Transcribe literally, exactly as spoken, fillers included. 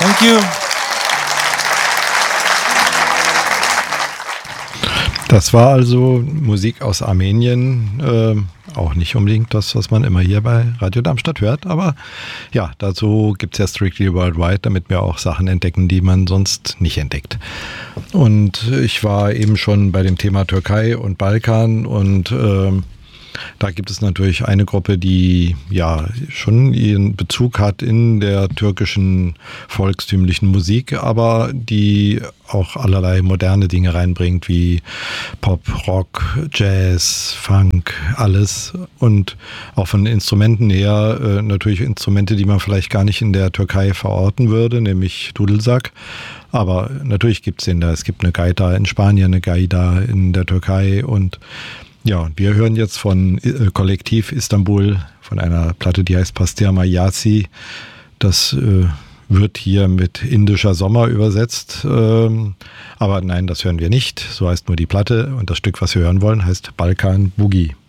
Thank you. Das war also Musik aus Armenien, äh, auch nicht unbedingt das, was man immer hier bei Radio Darmstadt hört, aber ja, dazu gibt es ja Strictly Worldwide, damit wir auch Sachen entdecken, die man sonst nicht entdeckt. Und ich war eben schon bei dem Thema Türkei und Balkan und äh, da gibt es natürlich eine Gruppe, die ja schon ihren Bezug hat in der türkischen volkstümlichen Musik, aber die auch allerlei moderne Dinge reinbringt, wie Pop, Rock, Jazz, Funk, alles. Und auch von den Instrumenten her äh, natürlich Instrumente, die man vielleicht gar nicht in der Türkei verorten würde, nämlich Dudelsack. Aber natürlich gibt es den da. Es gibt eine Gaita in Spanien, eine Gaida in der Türkei und ja, wir hören jetzt von äh, Kollektiv Istanbul, von einer Platte, die heißt Pastirma Yasi. Das äh, wird hier mit indischer Sommer übersetzt. Ähm, aber nein, das hören wir nicht. So heißt nur die Platte. Und das Stück, was wir hören wollen, heißt Balkan Boogie.